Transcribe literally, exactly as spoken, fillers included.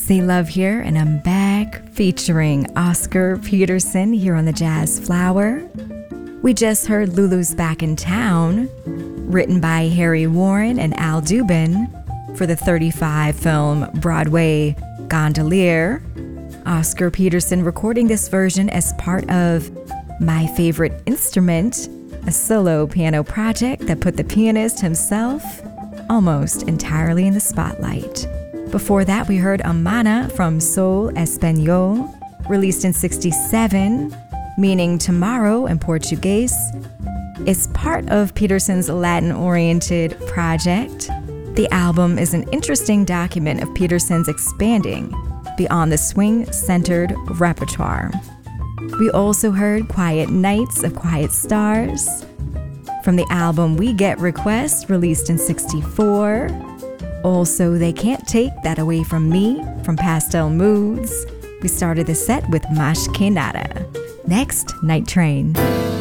C Love here, and I'm back featuring Oscar Peterson here on the Jazz Flower. We just heard Lulu's Back in Town, written by Harry Warren and Al Dubin for the thirty-five film Broadway Gondolier. Oscar Peterson recording this version as part of My Favorite Instrument, a solo piano project that put the pianist himself almost entirely in the spotlight. Before that, we heard Amana from Sol Espanol, released in sixty-seven, meaning tomorrow in Portuguese. It's part of Peterson's Latin-oriented project. The album is an interesting document of Peterson's expanding beyond the swing-centered repertoire. We also heard Quiet Nights of Quiet Stars from the album We Get Requests, released in sixty-four. Also, They Can't Take That Away From Me from Pastel Moods. We started the set with Mas Que Nada. Next, Night Train.